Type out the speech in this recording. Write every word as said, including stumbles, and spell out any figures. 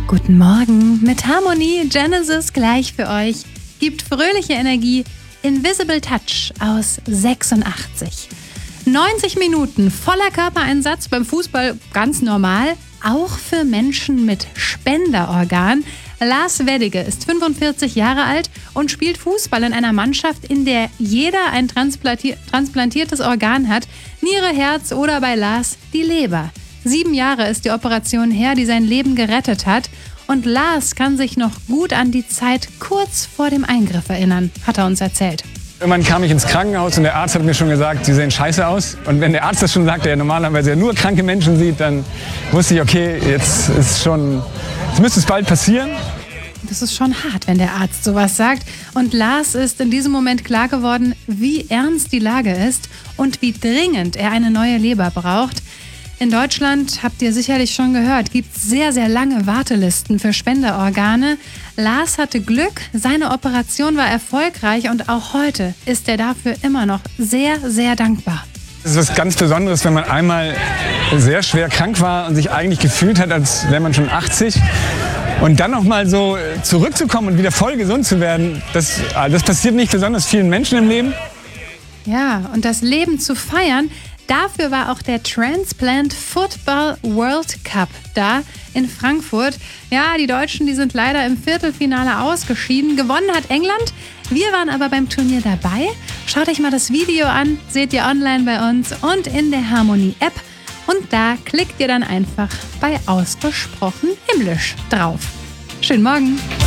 Guten Morgen mit Harmonie Genesis gleich für euch. Gibt fröhliche Energie. Invisible Touch aus sechsundachtzig. neunzig Minuten voller Körpereinsatz beim Fußball ganz normal. Auch für Menschen mit Spenderorgan. Lars Weddige ist fünfundvierzig Jahre alt und spielt Fußball in einer Mannschaft, in der jeder ein transplanti- transplantiertes Organ hat. Niere, Herz oder bei Lars die Leber. Sieben Jahre ist die Operation her, die sein Leben gerettet hat. Und Lars kann sich noch gut an die Zeit kurz vor dem Eingriff erinnern, hat er uns erzählt. Irgendwann kam ich ins Krankenhaus und der Arzt hat mir schon gesagt, Sie sehen scheiße aus. Und wenn der Arzt das schon sagt, der ja normalerweise ja nur kranke Menschen sieht, dann wusste ich, okay, jetzt ist schon, jetzt müsste es bald passieren. Das ist schon hart, wenn der Arzt sowas sagt. Und Lars ist in diesem Moment klar geworden, wie ernst die Lage ist und wie dringend er eine neue Leber braucht. In Deutschland, habt ihr sicherlich schon gehört, gibt es sehr, sehr lange Wartelisten für Spenderorgane. Lars hatte Glück, seine Operation war erfolgreich und auch heute ist er dafür immer noch sehr, sehr dankbar. Es ist was ganz Besonderes, wenn man einmal sehr schwer krank war und sich eigentlich gefühlt hat, als wäre man schon achtzig. Und dann noch mal so zurückzukommen und wieder voll gesund zu werden, das, das passiert nicht besonders vielen Menschen im Leben. Ja, und das Leben zu feiern, dafür war auch der Transplant Football World Cup da in Frankfurt. Ja, die Deutschen, die sind leider im Viertelfinale ausgeschieden. Gewonnen hat England. Wir waren aber beim Turnier dabei. Schaut euch mal das Video an, seht ihr online bei uns und in der Harmonie-App. Und da klickt ihr dann einfach bei Ausgesprochen himmlisch drauf. Schönen Morgen!